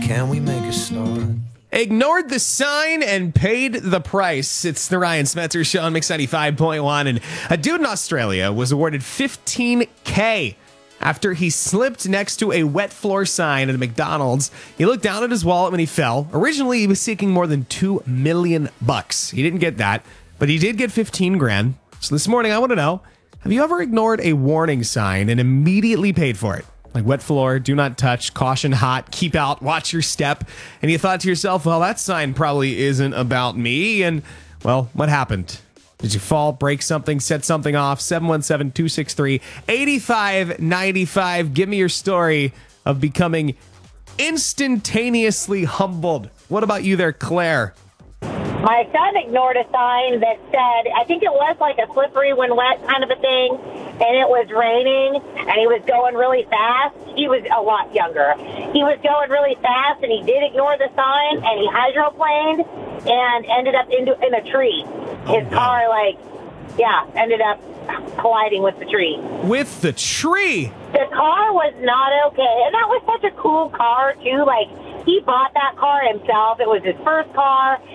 Can we make a start? Ignored the sign and paid the price. It's the Ryan Smetzer Show on Mix 95.1. And a dude in Australia was awarded $15K after he slipped next to a wet floor sign at a McDonald's. He looked down at his wallet when he fell. Originally, he was seeking more than $2 million. He didn't get that, but he did get 15 grand. So this morning, I want to know, have you ever ignored a warning sign and immediately paid for it? Like wet floor, do not touch, caution hot, keep out, watch your step. And you thought to yourself, well, that sign probably isn't about me. And, well, what happened? Did you fall, break something, set something off? 717-263-8595. Give me your story of becoming instantaneously humbled. What about you there, Claire? My son ignored a sign that said, I think it was like a slippery when wet kind of a thing, and it was raining, and he was going really fast. He was a lot younger. He was going really fast, and he did ignore the sign, and he hydroplaned and ended up in a tree. His car, ended up colliding with the tree. With the tree? The car was not okay, and that was such a cool car, too. He bought that car himself. It was his first car.